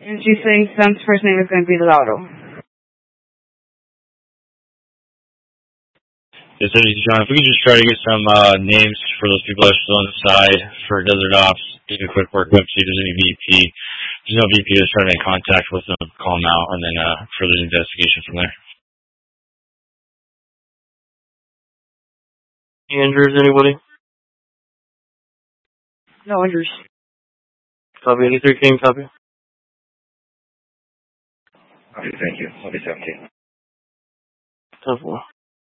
And she's saying Sam's first name is going to be Lauro. Yes, John, if we could just try to get some names for those people that are still on the side for Desert Ops, take a quick work up, see if there's any VP. If there's no VP, just try to make contact with them, call them out, and then further investigation from there. Injuries, anybody? No injuries. Copy 83, King, copy. Okay, thank you. I'll be 17. 10-4.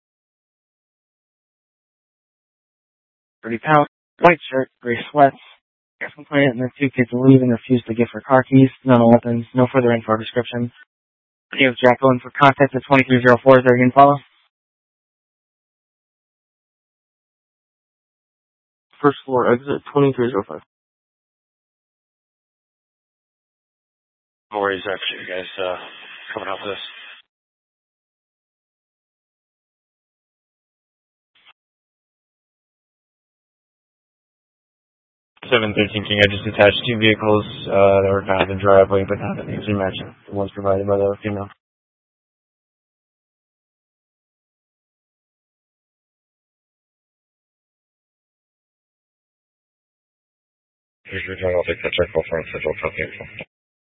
30 pounds, white shirt, gray sweats. Gas complainant and the 2 kids leave and refuse to give her car keys. No weapons. No further info or description. Give Jacqueline for contact at 2304. Is there again follow? First floor, exit 2305. No worries, I appreciate you guys coming out with this. 713 King, I just attached 2 vehicles that were kind of in the driveway, but not the names we mentioned. The ones provided by the female. Here's your return. I'll take that check call for a schedule.